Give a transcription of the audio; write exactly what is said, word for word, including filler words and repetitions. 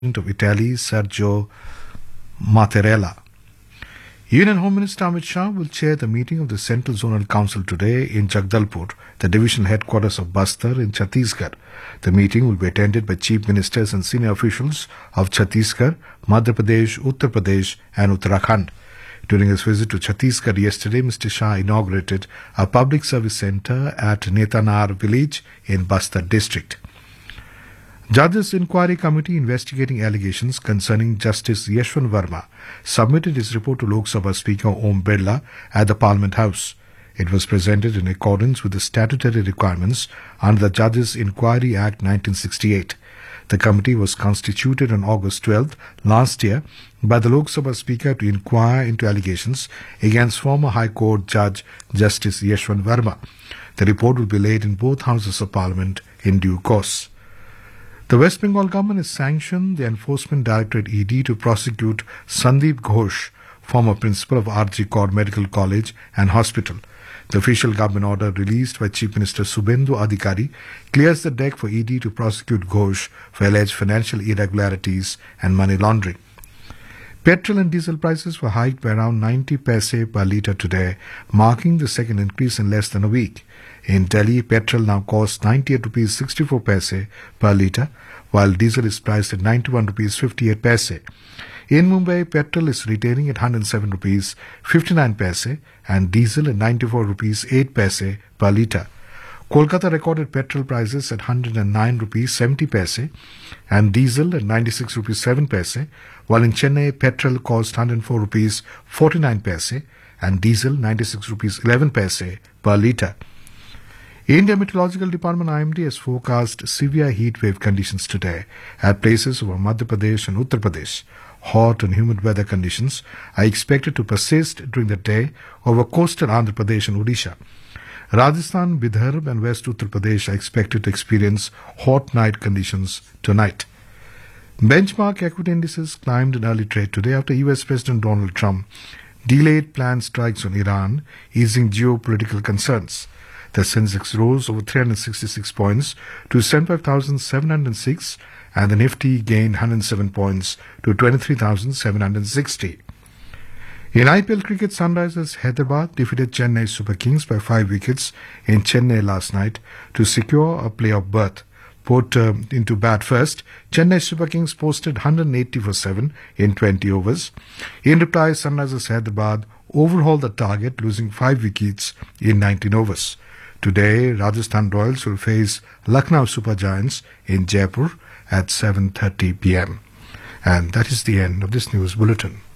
of Italy, Sergio Mattarella. Union Home Minister Amit Shah will chair the meeting of the Central Zonal Council today in Jagdalpur, the division headquarters of Bastar in Chhattisgarh. The meeting will be attended by chief ministers and senior officials of Chhattisgarh, Madhya Pradesh, Uttar Pradesh and Uttarakhand. During his visit to Chhattisgarh yesterday, Mister Shah inaugurated a public service centre at Netanar village in Bastar district. Judges Inquiry Committee investigating allegations concerning Justice Yashwant Verma submitted his report to Lok Sabha Speaker Om Birla at the Parliament House. It was presented in accordance with the statutory requirements under the Judges Inquiry Act nineteen sixty-eight. The committee was constituted on August twelfth last year by the Lok Sabha Speaker to inquire into allegations against former High Court Judge Justice Yashwant Verma. The report will be laid in both Houses of Parliament in due course. The West Bengal government has sanctioned the Enforcement Directorate E D to prosecute Sandeep Ghosh, former principal of R G Kaur Medical College and Hospital. The official government order released by Chief Minister Subhendu Adhikari clears the deck for E D to prosecute Ghosh for alleged financial irregularities and money laundering. Petrol and diesel prices were hiked by around ninety paise per litre today, marking the second increase in less than a week. In Delhi, petrol now costs ninety-eight rupees sixty-four paise per litre, while diesel is priced at ninety-one rupees fifty-eight paise. In Mumbai, petrol is retailing at one hundred seven rupees fifty-nine paise and diesel at ninety-four rupees eight paise per litre. Kolkata recorded petrol prices at one hundred nine rupees seventy paise and diesel at ninety-six rupees seven paise, while in Chennai, petrol cost one hundred four rupees forty-nine paise and diesel ninety-six rupees eleven paise per litre. India Meteorological Department I M D has forecast severe heat wave conditions today at places over Madhya Pradesh and Uttar Pradesh. Hot and humid weather conditions are expected to persist during the day over coastal Andhra Pradesh and Odisha. Rajasthan, Vidarbha and West Uttar Pradesh are expected to experience hot night conditions tonight. Benchmark equity indices climbed in early trade today after U S President Donald Trump delayed planned strikes on Iran, easing geopolitical concerns. The Sensex rose over three hundred sixty-six points to seventy-five thousand seven hundred six and the Nifty gained one hundred seven points to twenty-three thousand seven hundred sixty. In I P L cricket, Sunrisers Hyderabad defeated Chennai Super Kings by five wickets in Chennai last night to secure a playoff berth. Put uh, into bat first, Chennai Super Kings posted one hundred eighty for seven in twenty overs. In reply, Sunrisers Hyderabad overhauled the target, losing five wickets in nineteen overs. Today, Rajasthan Royals will face Lucknow Super Giants in Jaipur at seven thirty p m. And that is the end of this news bulletin.